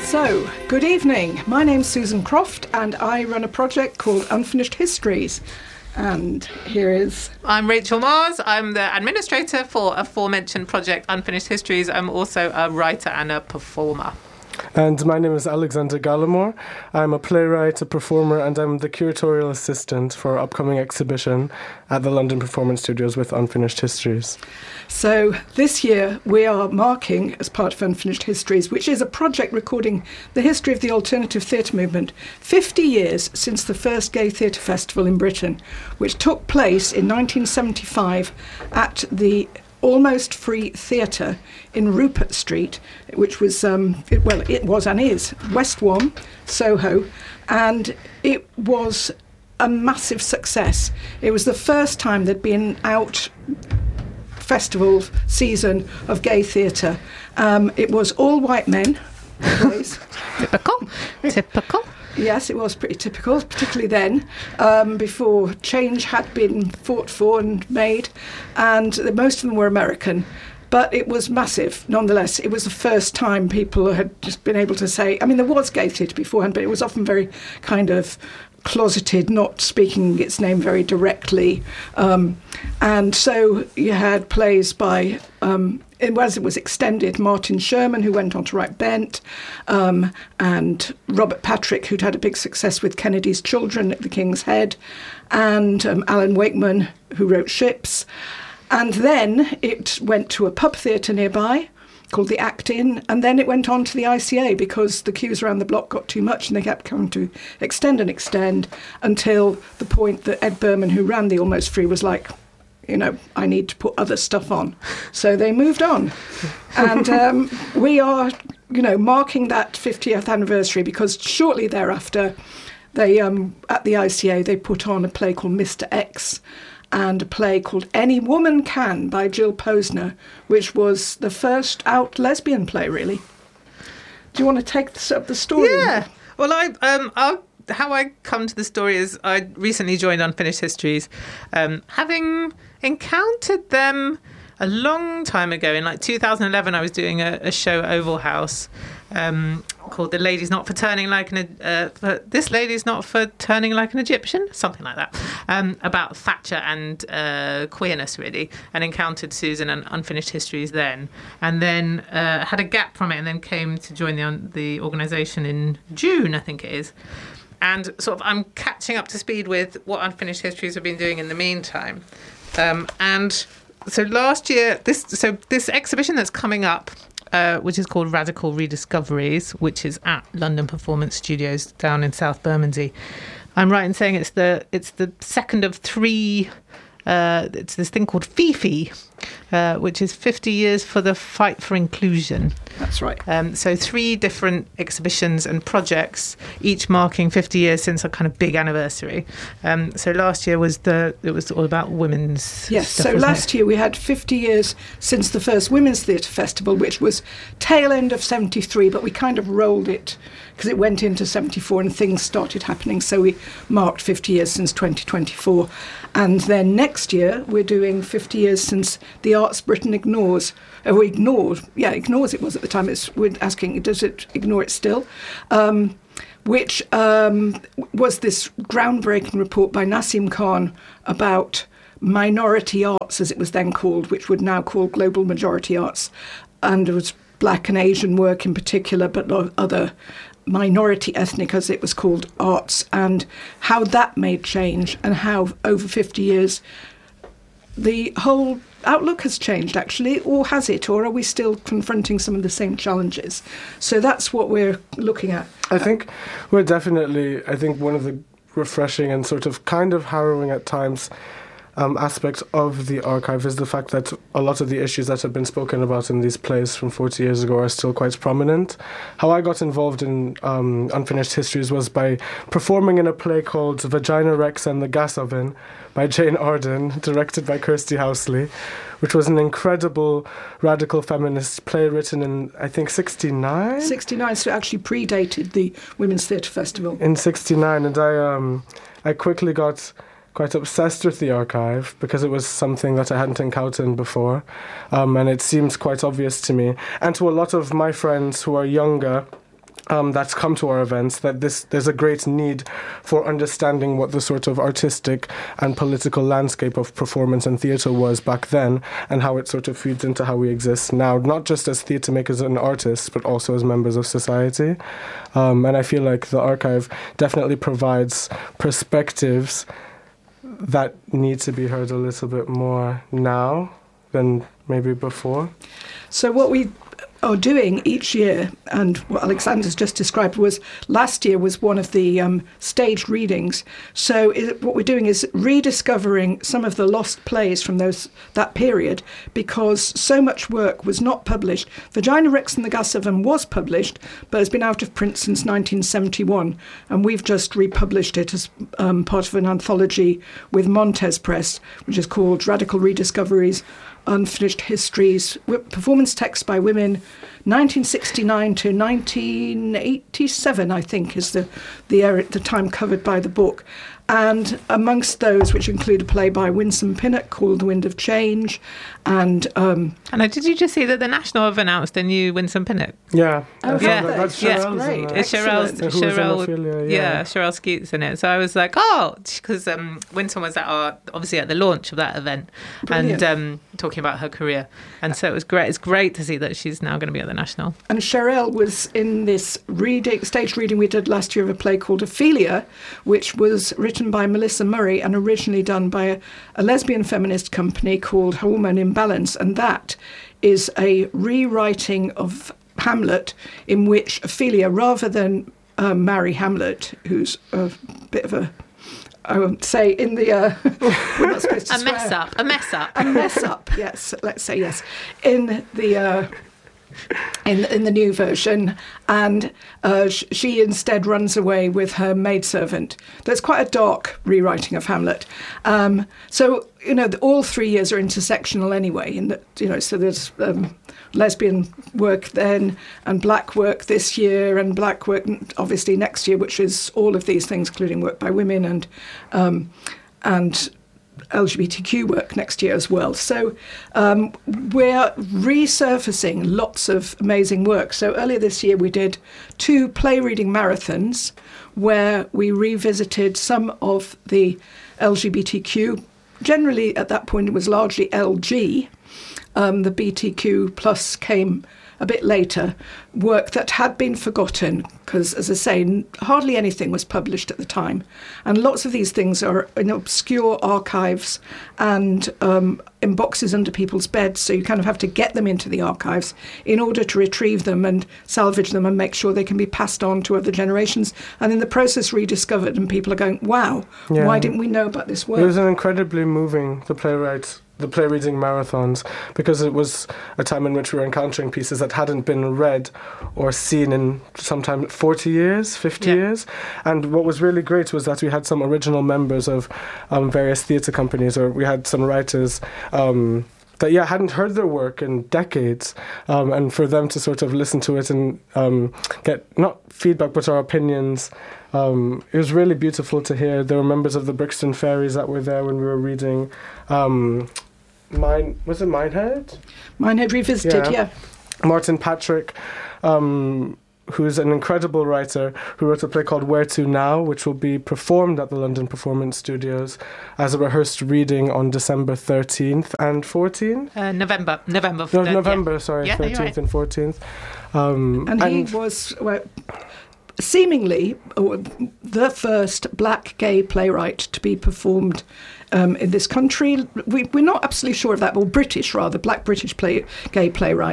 So, good evening. My name's Susan Croft and I run a project called Unfinished Histories. And here is... I'm Rachel Mars. I'm the administrator for aforementioned project Unfinished Histories. I'm also a writer and a performer. And my name is Alexander Gallimore. I'm a playwright, a performer, and I'm the curatorial assistant for our upcoming exhibition at the London Performance Studios with Unfinished Histories. So this year we are marking, as part of Unfinished Histories, which is a project recording the history of the alternative theatre movement, 50 years since the first gay theatre festival in Britain, which took place in 1975 at the Almost Free Theatre in Rupert Street, which was, it was and is, West 1, Soho, and it was a massive success. It was the first time there'd been out festival season of gay theatre. It was all white men, always. Typical. Yes, it was pretty typical, particularly then, before change had been fought for and made, and most of them were American. But it was massive, nonetheless. It was the first time people had just been able to say, I mean, there was gay theatre beforehand, but it was often very kind of closeted, not speaking its name very directly. And so you had plays by... as it was extended, Martin Sherman, who went on to write Bent, and Robert Patrick, who'd had a big success with Kennedy's Children at the King's Head, and Alan Wakeman, who wrote Ships. And then it went to a pub theatre nearby called the Act Inn, and then it went on to the ICA because the queues around the block got too much and they kept coming to extend and extend until the point that Ed Berman, who ran the Almost Free, was like, I need to put other stuff on. So they moved on. And we are, marking that 50th anniversary because shortly thereafter, they at the ICA, they put on a play called Mr. X and a play called Any Woman Can by Jill Posner, which was the first out lesbian play, really. Do you want to take up the story? Yeah. Well, how I come to the story is I recently joined Unfinished Histories, having encountered them a long time ago. In 2011, I was doing a show at Oval House called "The Lady's Not for Turning Like This Lady's Not for Turning Like an Egyptian," something like that, about Thatcher and queerness, really, and encountered Susan and Unfinished Histories then, and then had a gap from it, and then came to join the organisation in June, I think it is. And sort of I'm catching up to speed with what Unfinished Histories have been doing in the meantime. And so last year, this exhibition that's coming up, which is called Radical Rediscoveries, which is at London Performance Studios down in South Bermondsey. I'm right in saying it's the second of three. It's this thing called FIFI, which is 50 years for the fight for inclusion. That's right. So 3 different exhibitions and projects, each marking 50 years since a kind of big anniversary. So last year it was all about women's. Yes. Stuff, so last year we had 50 years since the first Women's Theatre Festival, which was tail end of 73, but we kind of rolled it because it went into 74 and things started happening. So we marked 50 years since 2024. And then next year, we're doing 50 years since the arts Britain ignores. Ignores it was at the time. We're asking, does it ignore it still? Which was this groundbreaking report by Nassim Khan about minority arts, as it was then called, which would now call global majority arts. And it was Black and Asian work in particular, but other minority ethnic, as it was called, arts, and how that made change and how over 50 years the whole outlook has changed, actually, or has it, or are we still confronting some of the same challenges? So that's what we're looking at. I think we're definitely, one of the refreshing and sort of kind of harrowing at times aspect of the archive is the fact that a lot of the issues that have been spoken about in these plays from 40 years ago are still quite prominent. How I got involved in Unfinished Histories was by performing in a play called Vagina Rex and the Gas Oven by Jane Arden, directed by Kirsty Housley, which was an incredible radical feminist play written in, I think, 69? 69, so it actually predated the Women's Theatre Festival. In 69, and I quickly got quite obsessed with the archive because it was something that I hadn't encountered before, and it seems quite obvious to me and to a lot of my friends who are younger that's come to our events, that there's a great need for understanding what the sort of artistic and political landscape of performance and theatre was back then, and how it sort of feeds into how we exist now, not just as theatre makers and artists, but also as members of society. And I feel like the archive definitely provides perspectives that need to be heard a little bit more now than maybe before. So what we are doing each year, and what Alexander's just described, was last year was one of the staged readings. So what we're doing is rediscovering some of the lost plays from that period, because so much work was not published. Vagina Rex and the Gas Oven was published, but has been out of print since 1971, and we've just republished it as part of an anthology with Montez Press, which is called Radical Rediscoveries, Unfinished Histories, Performance Texts by Women, 1969 to 1987, I think, is the time covered by the book. And amongst those, which include a play by Winsome Pinnock called The Wind of Change, and did you just see that the National have announced a new Winsome Pinnock? Yeah, that's great. It's Sherelle Skeets in it. So I was like, because Winsome was obviously at the launch of that event. Brilliant. And talking about her career, and so it was great. It's great to see that she's now going to be at the National. And Sherelle was in this stage reading we did last year of a play called Ophelia, which was written by Melissa Murray and originally done by a lesbian feminist company called Hormone Imbalance, and that is a rewriting of Hamlet in which Ophelia, rather than marry Hamlet, who's a bit of a, I won't say in the we're not supposed to a swear. a mess up, yes, let's say yes, in the in the new version, and she instead runs away with her maidservant. That's quite a dark rewriting of Hamlet. So all 3 years are intersectional anyway. So there's lesbian work then, and black work this year, and black work obviously next year, which is all of these things, including work by women and LGBTQ work next year as well. So we're resurfacing lots of amazing work. So earlier this year we did 2 play reading marathons where we revisited some of the LGBTQ. Generally at that point it was largely LG. The BTQ plus came a bit later, work that had been forgotten because, as I say, hardly anything was published at the time. And lots of these things are in obscure archives and in boxes under people's beds, so you kind of have to get them into the archives in order to retrieve them and salvage them and make sure they can be passed on to other generations, and in the process rediscovered, and people are going, wow, why didn't we know about this work? It was an incredibly moving, the play reading marathons, because it was a time in which we were encountering pieces that hadn't been read or seen in sometimes 40 years, 50 years. And what was really great was that we had some original members of various theatre companies, or we had some writers that hadn't heard their work in decades, and for them to sort of listen to it and get not feedback but our opinions. It was really beautiful to hear. There were members of the Brixton Fairies that were there when we were reading. Was it Minehead? Minehead Revisited, yeah. Martin Patrick, who's an incredible writer, who wrote a play called Where To Now, which will be performed at the London Performance Studios as a rehearsed reading on December 13th and 14th? November. Sorry, 13th and 14th. And he was seemingly the first black gay playwright to be performed in this country. We're not absolutely sure of that, but British rather, black British gay playwright.